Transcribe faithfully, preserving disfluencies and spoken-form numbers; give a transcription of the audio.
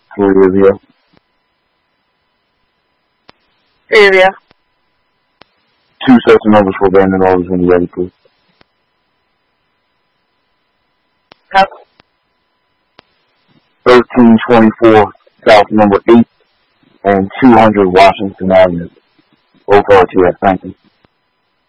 For Olivia. Olivia. Two sets of numbers for abandoned orders when you're ready, please. Cup. thirteen twenty-four South number eight and two hundred Washington Avenue. Both R T F, thank you.